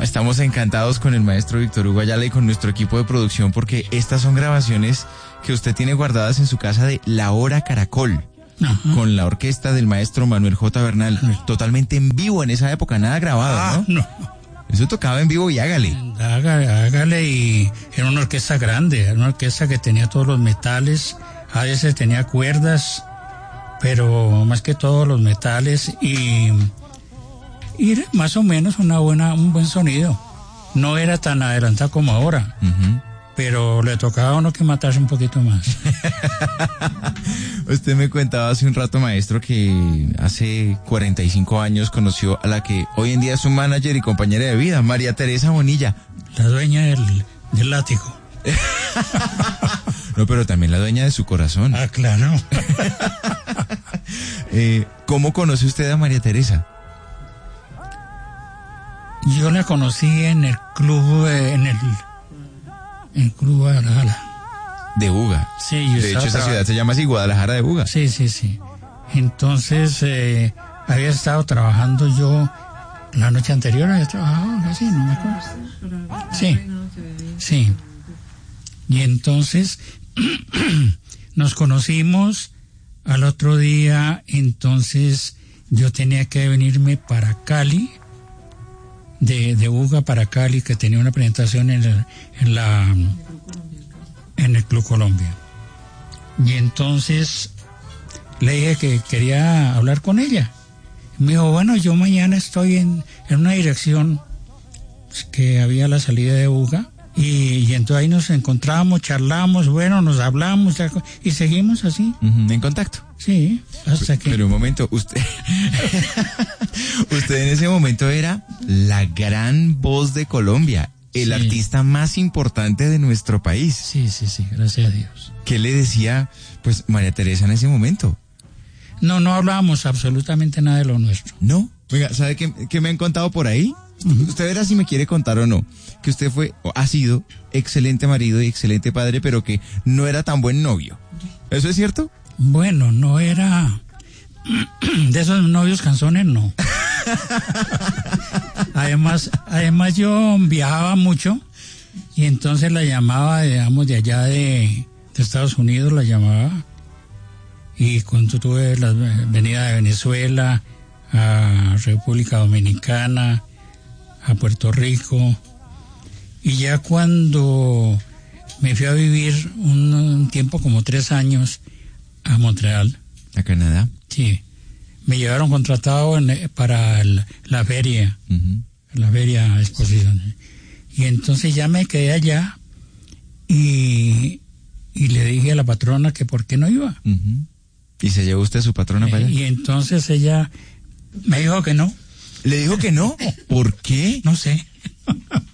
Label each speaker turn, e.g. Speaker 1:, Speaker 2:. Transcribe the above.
Speaker 1: estamos encantados con el maestro Víctor Hugo Ayala y con nuestro equipo de producción porque estas son grabaciones que usted tiene guardadas en su casa de La Hora Caracol. Ajá. Con la orquesta del maestro Manuel J. Bernal, totalmente en vivo en esa época, nada grabado, ¿no?
Speaker 2: No.
Speaker 1: Eso tocaba en vivo y hágale.
Speaker 2: Hágale, y era una orquesta grande, era una orquesta que tenía todos los metales, a veces tenía cuerdas, pero más que todos los metales y más o menos un buen sonido. No era tan adelantado como ahora. Uh-huh. Pero le tocaba a uno que matarse un poquito más.
Speaker 1: Usted me contaba hace un rato, maestro, que hace 45 años conoció a la que hoy en día es su manager y compañera de vida, María Teresa Bonilla.
Speaker 2: La dueña del látigo.
Speaker 1: No, pero también la dueña de su corazón.
Speaker 2: Ah, claro.
Speaker 1: ¿Cómo conoce usted a María Teresa?
Speaker 2: Yo la conocí en el club, en el Club Guadalajara.
Speaker 1: De Buga.
Speaker 2: Sí,
Speaker 1: de hecho, esa ciudad se llama así, Guadalajara de Buga.
Speaker 2: Sí. Entonces, había estado trabajando yo la noche anterior, había trabajado así, no me acuerdo. Sí. Y entonces, nos conocimos al otro día, entonces yo tenía que venirme para Cali, de Buga para Cali, que tenía una presentación en el Club Colombia. Y entonces le dije que quería hablar con ella. Me dijo, bueno, yo mañana estoy en una dirección que había a la salida de Buga, y entonces ahí nos encontramos, charlamos, bueno, nos hablamos y seguimos así.
Speaker 1: En contacto.
Speaker 2: Sí, hasta que...
Speaker 1: Pero un momento, usted en ese momento era la gran voz de Colombia, el artista más importante de nuestro país.
Speaker 2: Sí, gracias a Dios.
Speaker 1: ¿Qué le decía, pues, María Teresa en ese momento?
Speaker 2: No hablábamos absolutamente nada de lo nuestro.
Speaker 1: ¿No? Oiga, ¿sabe qué me han contado por ahí? Uh-huh. Usted verá si me quiere contar o no, que usted ha sido excelente marido y excelente padre, pero que no era tan buen novio. ¿Eso es cierto?
Speaker 2: Bueno, no era de esos novios canzones, no. Además yo viajaba mucho y entonces la llamaba, digamos, de allá de Estados Unidos, la llamaba, y cuando tuve la venida de Venezuela a República Dominicana, a Puerto Rico, y ya cuando me fui a vivir un tiempo, como 3 años, a Montreal.
Speaker 1: ¿A Canadá?
Speaker 2: Sí. Me llevaron contratado para la feria, uh-huh. La feria exposición. Y entonces ya me quedé allá y le dije a la patrona que por qué no iba.
Speaker 1: Uh-huh. ¿Y se llevó usted a su patrona para allá?
Speaker 2: Y entonces ella me dijo que no.
Speaker 1: ¿Le dijo que no? ¿Por qué?
Speaker 2: No sé.